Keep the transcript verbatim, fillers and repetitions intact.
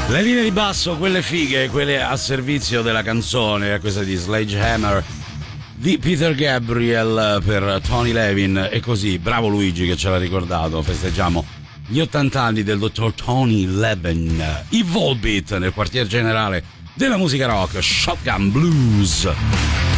Le linee di basso, quelle fighe, quelle a servizio della canzone, questa di Sledgehammer di Peter Gabriel per Tony Levin, e così, bravo Luigi che ce l'ha ricordato, festeggiamo gli ottanta anni del dottor Tony Levin, i Volbeat nel quartier generale della musica rock, Shotgun Blues.